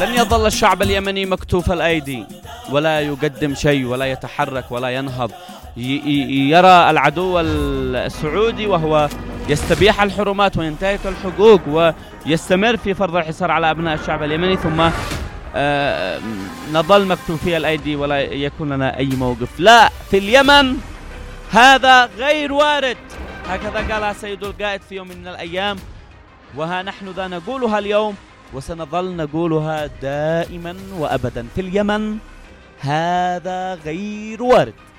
لن يظل الشعب اليمني مكتوف الأيدي ولا يقدم شيء ولا يتحرك ولا ينهض. يرى العدو السعودي وهو يستبيح الحرمات وينتهك الحقوق ويستمر في فرض الحصار على أبناء الشعب اليمني، ثم نظل مكتوفي الأيدي ولا يكون لنا أي موقف. لا، في اليمن هذا غير وارد. هكذا قالها سيد القائد في يوم من الأيام، وها نحن ذا نقولها اليوم وسنظل نقولها دائما وأبدا. في اليمن هذا غير وارد.